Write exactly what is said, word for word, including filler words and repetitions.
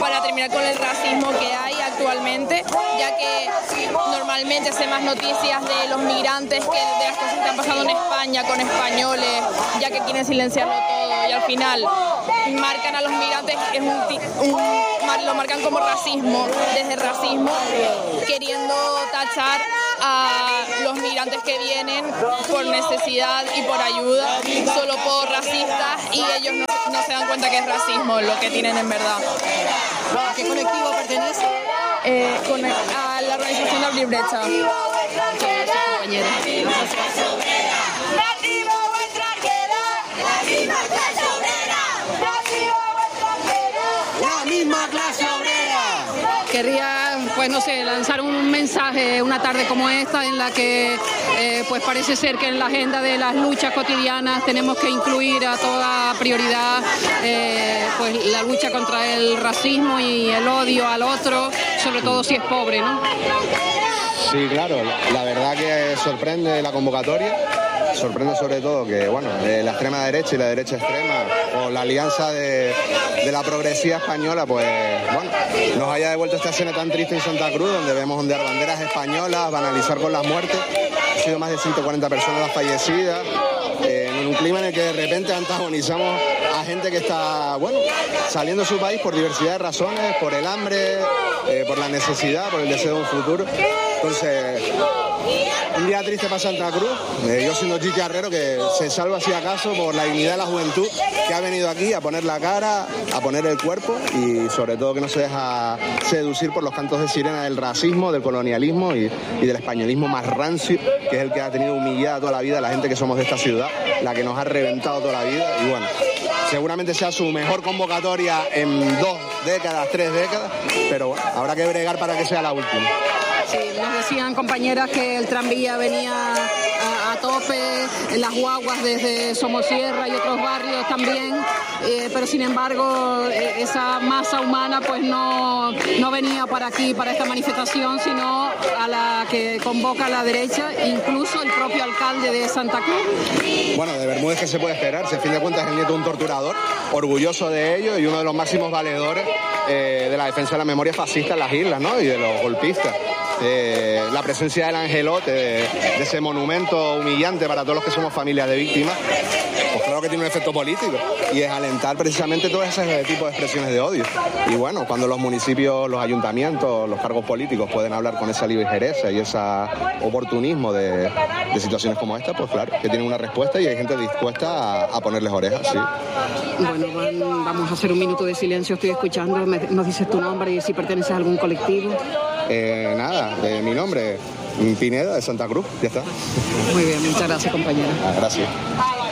para terminar con el racismo que hay actualmente, ya que normalmente se más noticias de los migrantes que de las cosas que están pasando en España con españoles, ya que quieren silenciarlo todo y al final marcan a los migrantes, es un, un, lo marcan como racismo, desde racismo, queriendo tachar a los migrantes que vienen por necesidad y por ayuda, solo por racistas, y ellos no, no se dan cuenta que es racismo lo que tienen en verdad. ¿A qué colectivo pertenece? Eh, con, a la organización de Abrir Brecha. Muchas gracias, compañera. La misma clase obrera. Querría, pues no sé, lanzar un mensaje una tarde como esta en la que eh, pues parece ser que en la agenda de las luchas cotidianas tenemos que incluir a toda prioridad eh, pues la lucha contra el racismo y el odio al otro, sobre todo si es pobre, ¿no? Sí, claro, la verdad que sorprende la convocatoria. Sorprende sobre todo que, bueno, eh, la extrema derecha y la derecha extrema, o la alianza de, de la progresía española, pues, bueno, nos haya devuelto esta escena tan triste en Santa Cruz, donde vemos ondear banderas españolas, banalizar con las muertes. Han sido más de ciento cuarenta personas las fallecidas, eh, en un clima en el que de repente antagonizamos a gente que está, bueno, saliendo de su país por diversidad de razones, por el hambre, eh, por la necesidad, por el deseo de un futuro. Entonces, un día triste para Santa Cruz, eh, yo siendo Chiqui Herrero, que se salva si acaso por la dignidad de la juventud que ha venido aquí a poner la cara, a poner el cuerpo y sobre todo que no se deja seducir por los cantos de sirena del racismo, del colonialismo y, y del españolismo más rancio, que es el que ha tenido humillada toda la vida a la gente que somos de esta ciudad, la que nos ha reventado toda la vida y bueno, seguramente sea su mejor convocatoria en dos décadas, tres décadas, pero bueno, habrá que bregar para que sea la última. Sí, nos decían compañeras que el tranvía venía a, a tope, las guaguas desde Somosierra y otros barrios también, eh, pero sin embargo eh, esa masa humana pues no, no venía para aquí, para esta manifestación, sino a la que convoca la derecha, incluso el propio alcalde de Santa Cruz. Bueno, de Bermúdez, ¿qué se puede esperar? Si a fin de cuentas es el nieto de un torturador, orgulloso de ello y uno de los máximos valedores eh, de la defensa de la memoria fascista en las islas, ¿no? Y de los golpistas. Eh, la presencia del angelote, de, de ese monumento humillante para todos los que somos familias de víctimas, pues claro que tiene un efecto político y es alentar precisamente todo ese tipo de expresiones de odio. Y bueno, cuando los municipios, los ayuntamientos, los cargos políticos pueden hablar con esa ligereza y ese oportunismo de, de situaciones como esta, pues claro, que tienen una respuesta y hay gente dispuesta a, a ponerles orejas, sí. Bueno, van, vamos a hacer un minuto de silencio, estoy escuchando, me, nos dices tu nombre y si perteneces a algún colectivo. Eh, nada, eh, mi nombre, Pineda de Santa Cruz, ya está. Muy bien, muchas gracias, compañera. Ah, gracias.